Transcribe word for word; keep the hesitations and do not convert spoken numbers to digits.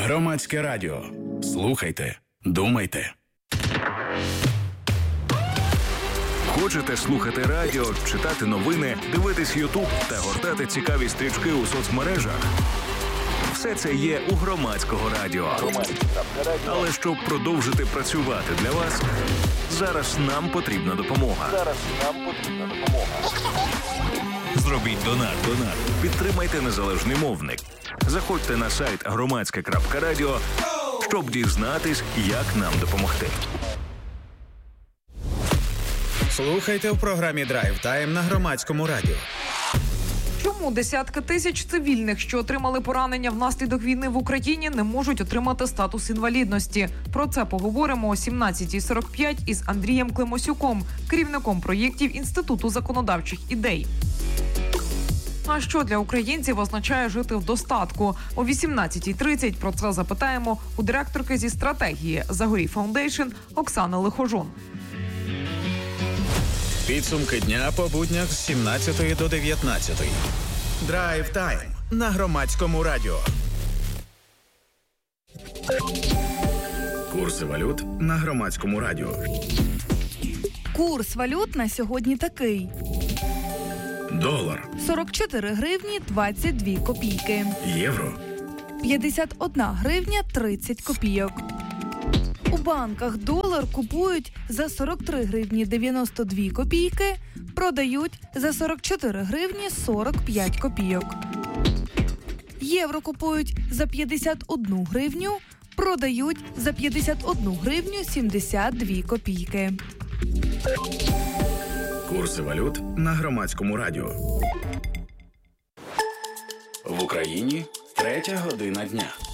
Громадське радіо. Слухайте, думайте. Хочете слухати радіо, читати новини, дивитись Ютуб та гортати цікаві стрічки у соцмережах? Все це є у Громадського радіо. Але щоб продовжити працювати для вас, зараз нам потрібна допомога. Зараз нам потрібна допомога. Зробіть донат. Донат. Підтримайте незалежний мовник. Заходьте на сайт громадське крапка радіо, щоб дізнатись, як нам допомогти. Слухайте в програмі «Драйв Тайм» на Громадському радіо. Чому десятки тисяч цивільних, що отримали поранення внаслідок війни в Україні, не можуть отримати статус інвалідності? Про це поговоримо о сімнадцятій сорок п'ять із Андрієм Климосюком, керівником проєктів Інституту законодавчих ідей. А що для українців означає жити в достатку? О вісімнадцятій тридцять про це запитаємо у директорки зі стратегії «Загорій Фаундейшн» Оксани Лихожун. Підсумки дня по буднях з сімнадцятої до дев'ятнадцятої. Драйв Тайм на Громадському радіо. Курси валют на Громадському радіо. Курс валют на сьогодні такий. Долар. сорок чотири гривні двадцять дві копійки. Євро. п'ятдесят одна гривня тридцять копійок. У банках долар купують за сорок три гривні дев'яносто дві копійки, продають за сорок чотири гривні сорок п'ять копійок. Євро купують за п'ятдесят одну гривню, продають за п'ятдесят одну гривню сімдесят дві копійки. Курси валют на Громадському радіо. В Україні третя година дня.